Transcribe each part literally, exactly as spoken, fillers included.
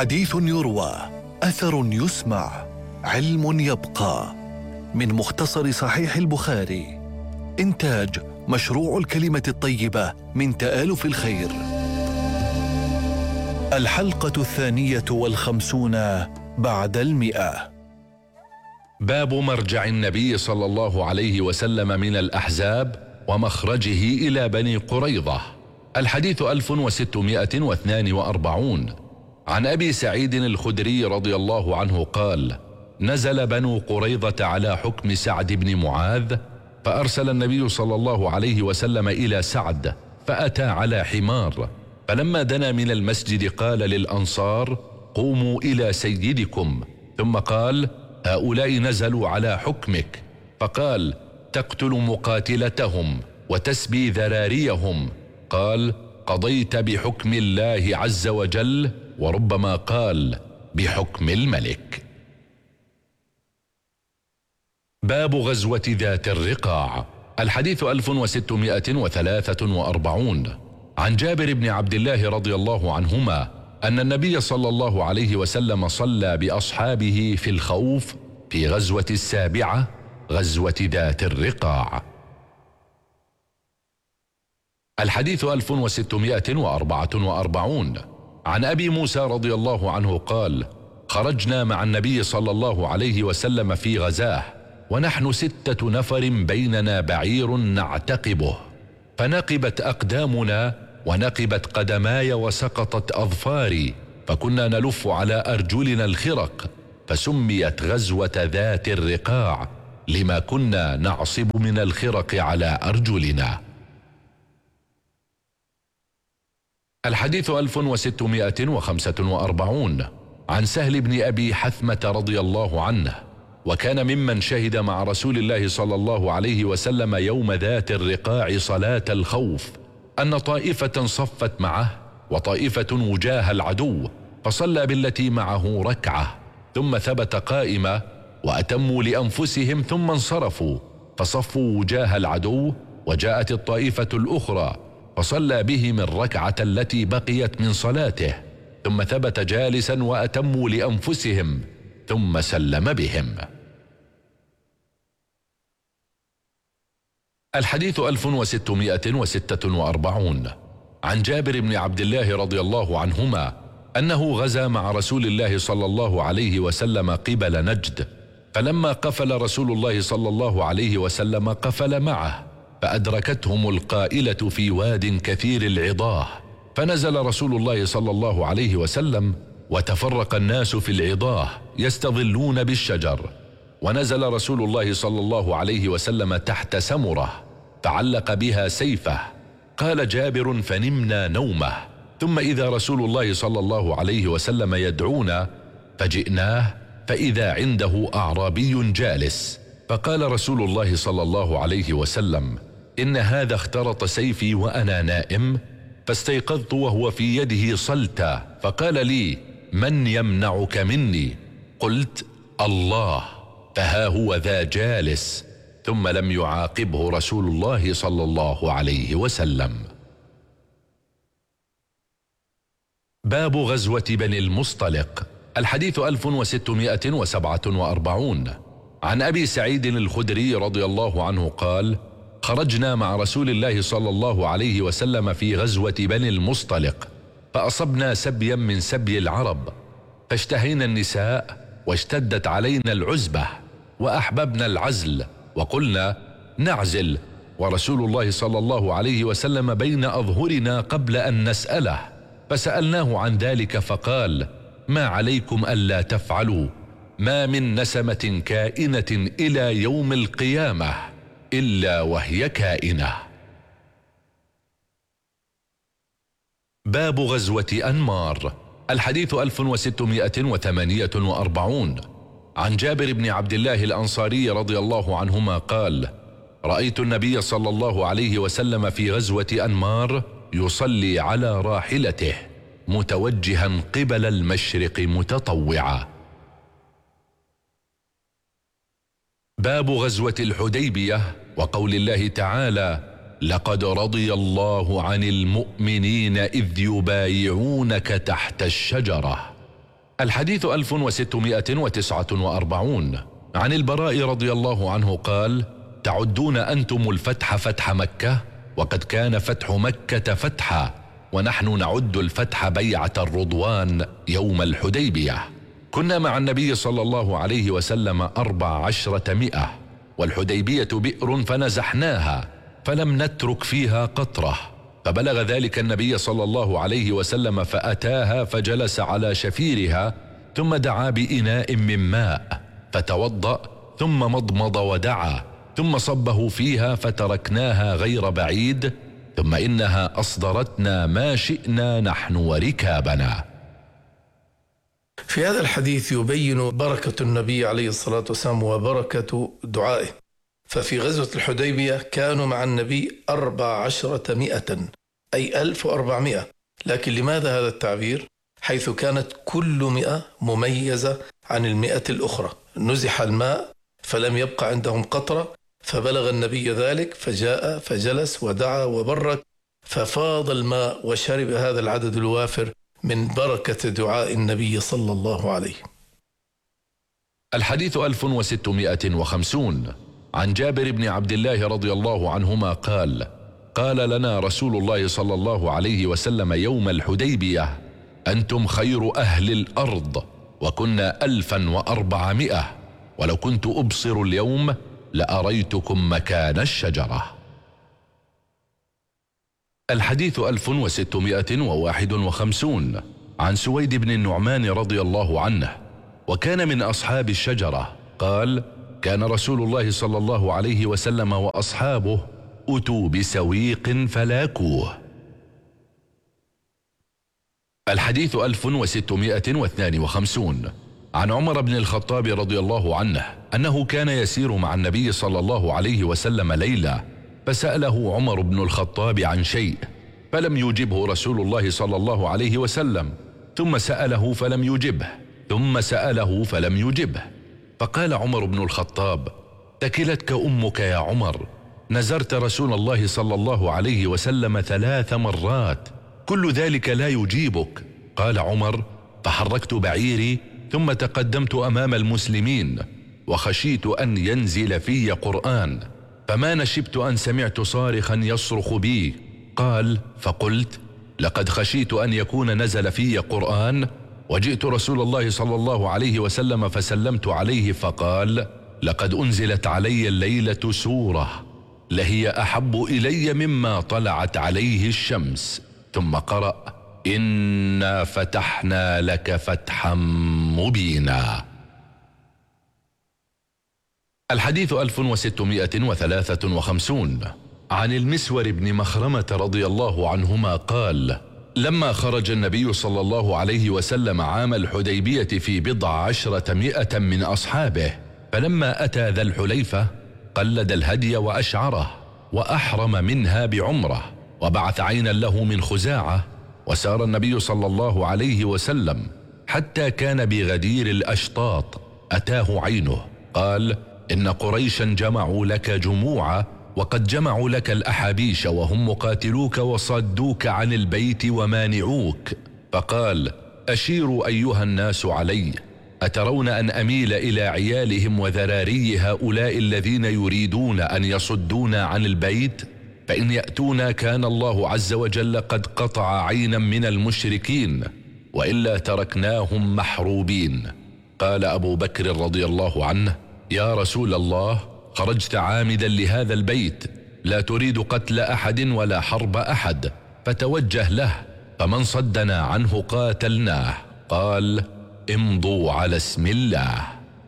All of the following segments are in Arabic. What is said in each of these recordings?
حديث يروى، أثر يسمع، علم يبقى. من مختصر صحيح البخاري. إنتاج مشروع الكلمة الطيبة من تآلف الخير. الحلقة الثانية والخمسون بعد المئة. باب مرجع النبي صلى الله عليه وسلم من الأحزاب ومخرجه إلى بني قريظة. الحديث ألف وستمائة واثنان وأربعون. عن أبي سعيد الخدري رضي الله عنه قال: نزل بنو قريظة على حكم سعد بن معاذ، فأرسل النبي صلى الله عليه وسلم إلى سعد، فأتى على حمار، فلما دنا من المسجد قال للأنصار: قوموا إلى سيدكم. ثم قال: هؤلاء نزلوا على حكمك. فقال: تقتل مقاتلتهم وتسبي ذراريهم. قال: قضيت بحكم الله عز وجل، وربما قال بحكم الملك. باب غزوة ذات الرقاع. الحديث ألف وستمائة وثلاثة وأربعون. عن جابر بن عبد الله رضي الله عنهما أن النبي صلى الله عليه وسلم صلى بأصحابه في الخوف في غزوة السابعة، غزوة ذات الرقاع. الحديث ألف وستمائة وأربعة وأربعون. عن أبي موسى رضي الله عنه قال: خرجنا مع النبي صلى الله عليه وسلم في غزاه، ونحن ستة نفر بيننا بعير نعتقبه، فنقبت أقدامنا ونقبت قدماي وسقطت أظفاري، فكنا نلف على أرجلنا الخرق، فسميت غزوة ذات الرقاع لما كنا نعصب من الخرق على أرجلنا. الحديث ألف وستمائة وخمسة وأربعون. عن سهل بن أبي حثمة رضي الله عنه، وكان ممن شهد مع رسول الله صلى الله عليه وسلم يوم ذات الرقاع صلاة الخوف، أن طائفة صفت معه وطائفة وجاه العدو، فصلى بالتي معه ركعة، ثم ثبت قائمة، وأتموا لأنفسهم ثم انصرفوا، فصفوا وجاه العدو، وجاءت الطائفة الأخرى فصلى بهم الركعة التي بقيت من صلاته، ثم ثبت جالسا وأتموا لأنفسهم ثم سلم بهم. الحديث ألف وستمائة وستة وأربعون. عن جابر بن عبد الله رضي الله عنهما أنه غزا مع رسول الله صلى الله عليه وسلم قبل نجد، فلما قفل رسول الله صلى الله عليه وسلم قفل معه، فأدركتهم القائلة في واد كثير العضاه، فنزل رسول الله صلى الله عليه وسلم، وتفرق الناس في العضاه يستظلون بالشجر، ونزل رسول الله صلى الله عليه وسلم تحت سمرة، فعلق بها سيفه. قال جابر: فنمنا نومه، ثم إذا رسول الله صلى الله عليه وسلم يدعونا، فجئناه فإذا عنده أعرابي جالس، فقال رسول الله صلى الله عليه وسلم: إن هذا اخترط سيفي وأنا نائم، فاستيقظت وهو في يده صلتا، فقال لي: من يمنعك مني؟ قلت: الله، فها هو ذا جالس، ثم لم يعاقبه رسول الله صلى الله عليه وسلم. باب غزوة بني المصطلق. الحديث ألف وستمائة وسبعة وأربعون. عن أبي سعيد الخدري رضي الله عنه قال: خرجنا مع رسول الله صلى الله عليه وسلم في غزوة بني المصطلق، فأصبنا سبيا من سبي العرب، فاشتهينا النساء، واشتدت علينا العزبة، وأحببنا العزل، وقلنا: نعزل، ورسول الله صلى الله عليه وسلم بين أظهرنا قبل أن نسأله، فسألناه عن ذلك فقال: ما عليكم ألا تفعلوا، ما من نسمة كائنة إلى يوم القيامة إلا وهي كائنة. باب غزوة أنمار. الحديث ألف وستمائة وثمانية وأربعون. عن جابر بن عبد الله الأنصاري رضي الله عنهما قال: رأيت النبي صلى الله عليه وسلم في غزوة أنمار يصلي على راحلته متوجها قبل المشرق متطوعا. باب غزوة الحديبية وقول الله تعالى: لقد رضي الله عن المؤمنين إذ يبايعونك تحت الشجرة. الحديث ألف وستمائة وتسعة وأربعون. عن البراء رضي الله عنه قال: تعدون أنتم الفتح فتح مكة، وقد كان فتح مكة فتحا، ونحن نعد الفتح بيعة الرضوان يوم الحديبية. كنا مع النبي صلى الله عليه وسلم أربع عشرة مئة، والحديبية بئر فنزحناها فلم نترك فيها قطرة، فبلغ ذلك النبي صلى الله عليه وسلم فأتاها فجلس على شفيرها، ثم دعا بإناء من ماء فتوضأ، ثم مضمض ودعا، ثم صبه فيها فتركناها غير بعيد، ثم إنها أصدرتنا ما شئنا نحن وركابنا. في هذا الحديث يبين بركة النبي عليه الصلاة والسلام وبركة دعائه. ففي غزوة الحديبية كانوا مع النبي أربع عشرة مئة، أي ألف وأربعمائة. لكن لماذا هذا التعبير؟ حيث كانت كل مئة مميزة عن المئة الأخرى. نزح الماء فلم يبقى عندهم قطرة، فبلغ النبي ذلك فجاء فجلس ودعا وبرك، ففاض الماء وشرب هذا العدد الوافر من بركة دعاء النبي صلى الله عليه. الحديث ألف وستمائة وخمسون. عن جابر بن عبد الله رضي الله عنهما قال: قال لنا رسول الله صلى الله عليه وسلم يوم الحديبية: أنتم خير أهل الأرض، وكنا ألفا وأربعمائة، ولو كنت أبصر اليوم لأريتكم مكان الشجرة. الحديث ألف وستمائة وواحد وخمسون. عن سويد بن النعمان رضي الله عنه، وكان من أصحاب الشجرة، قال: كان رسول الله صلى الله عليه وسلم وأصحابه أتوا بسويق فلاكوه. الحديث ألف وستمائة واثنان وخمسون. عن عمر بن الخطاب رضي الله عنه أنه كان يسير مع النبي صلى الله عليه وسلم ليلة، فسأله عمر بن الخطاب عن شيء فلم يجبه رسول الله صلى الله عليه وسلم، ثم سأله فلم يجبه، ثم سأله فلم يجبه، فقال عمر بن الخطاب: تكلتك أمك يا عمر، نزرت رسول الله صلى الله عليه وسلم ثلاث مرات، كل ذلك لا يجيبك. قال عمر: فحركت بعيري ثم تقدمت أمام المسلمين، وخشيت أن ينزل في قرآن، فما نشبت أن سمعت صارخا يصرخ بي. قال: فقلت: لقد خشيت أن يكون نزل في قرآن، وجئت رسول الله صلى الله عليه وسلم فسلمت عليه، فقال: لقد أنزلت علي الليلة سورة لهي أحب إلي مما طلعت عليه الشمس. ثم قرأ: إنا فتحنا لك فتحا مبينا. الحديث ألف وستمائة وثلاثة وخمسون. عن المسور بن مخرمة رضي الله عنهما قال: لما خرج النبي صلى الله عليه وسلم عام الحديبية في بضع عشرة مئة من أصحابه، فلما أتى ذا الحليفة قلد الهدي وأشعره، وأحرم منها بعمره، وبعث عينا له من خزاعة، وسار النبي صلى الله عليه وسلم حتى كان بغدير الأشطاط، أتاه عينه قال: إن قريشا جمعوا لك جموعا، وقد جمعوا لك الأحابيش، وهم مقاتلوك وصدوك عن البيت ومانعوك. فقال: أشيروا أيها الناس علي، أترون أن أميل إلى عيالهم وذراري هؤلاء الذين يريدون أن يصدونا عن البيت؟ فإن يأتونا كان الله عز وجل قد قطع عينا من المشركين، وإلا تركناهم محروبين. قال أبو بكر رضي الله عنه: يا رسول الله، خرجت عامدا لهذا البيت، لا تريد قتل أحد ولا حرب أحد، فتوجه له، فمن صدنا عنه قاتلناه. قال: امضوا على اسم الله.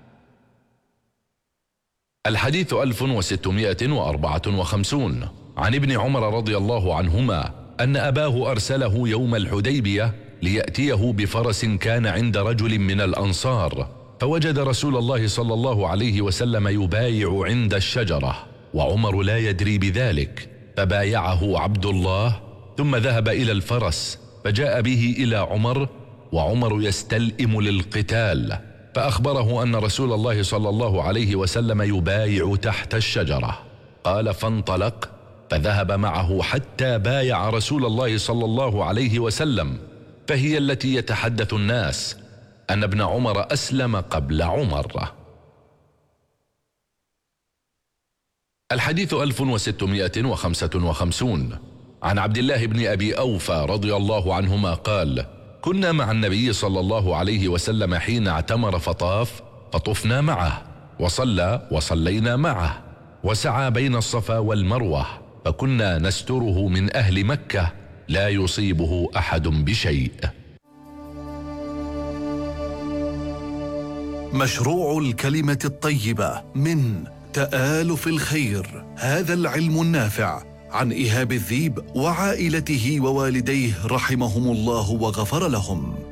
الحديث ألف وستمائة وأربعة وخمسون. عن ابن عمر رضي الله عنهما أن أباه أرسله يوم الحديبية ليأتيه بفرس كان عند رجل من الأنصار، فوجد رسول الله صلى الله عليه وسلم يبايع عند الشجرة، وعمر لا يدري بذلك، فبايعه عبد الله، ثم ذهب إلى الفرس فجاء به إلى عمر، وعمر يستلئم للقتال، فأخبره أن رسول الله صلى الله عليه وسلم يبايع تحت الشجرة. قال: فانطلق فذهب معه حتى بايع رسول الله صلى الله عليه وسلم، فهي التي يتحدث الناس أن ابن عمر أسلم قبل عمر. الحديث ألف وستمائة وخمسة وخمسون. عن عبد الله بن أبي أوفى رضي الله عنهما قال: كنا مع النبي صلى الله عليه وسلم حين اعتمر فطاف، فطفنا معه، وصلى وصلينا معه، وسعى بين الصفا والمروة، فكنا نستره من أهل مكة لا يصيبه أحد بشيء. مشروع الكلمة الطيبة من تآلف الخير، هذا العلم النافع، عن إيهاب الذيب وعائلته ووالديه رحمهم الله وغفر لهم.